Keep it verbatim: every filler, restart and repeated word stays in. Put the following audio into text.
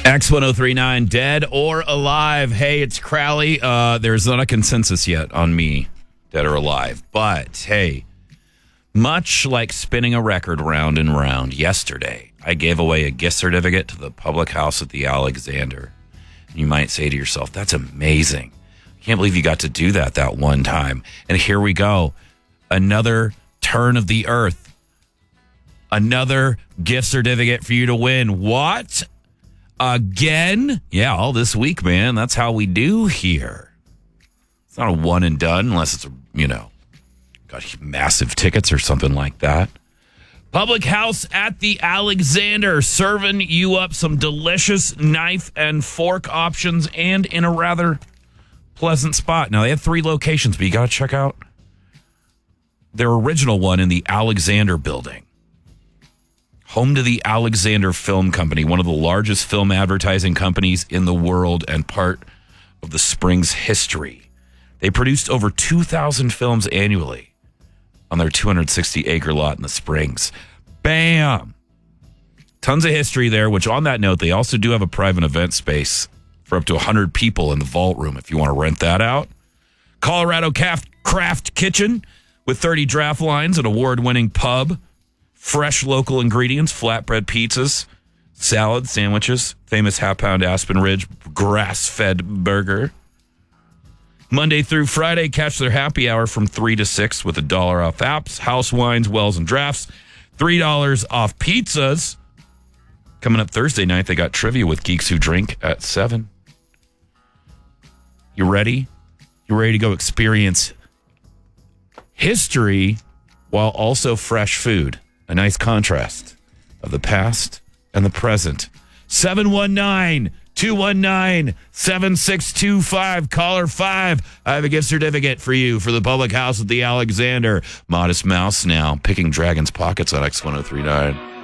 X ten thirty-nine, dead or alive. Hey, it's Crowley. Uh, there's not a consensus yet on me, dead or alive. But, hey, much like spinning a record round and round yesterday, I gave away a gift certificate to the public house at the Alexander. You might say to yourself, that's amazing. I can't believe you got to do that that one time. And here we go. Another turn of the earth. Another gift certificate for you to win. What? Again? Yeah, all this week, man. That's how we do here. It's not a one and done unless it's, a, you know, got massive tickets or something like that. Public house at the Alexander, serving you up some delicious knife and fork options and in a rather pleasant spot. Now, they have three locations, but you got to check out their original one in the Alexander building. Home to the Alexander Film Company, one of the largest film advertising companies in the world and part of the Springs history. They produced over two thousand films annually on their two hundred sixty acre lot in the Springs. Bam! Tons of history there, which on that note, they also do have a private event space for up to one hundred people in the vault room if you want to rent that out. Colorado Craft Kitchen with thirty draft lines, an award-winning pub. Fresh local ingredients, flatbread pizzas, salad, sandwiches, famous half-pound Aspen Ridge grass-fed burger. Monday through Friday, catch their happy hour from three to six with a dollar off apps, house wines, wells, and drafts. three dollars off pizzas. Coming up Thursday night, they got trivia with Geeks Who Drink at seven. You ready? You ready to go experience history while also fresh food? A nice contrast of the past and the present. seven one nine, two one nine, seven six two five. Caller five. I have a gift certificate for you for the public house at the Alexander. Modest Mouse now picking Dragon's Pockets on X ten thirty-nine.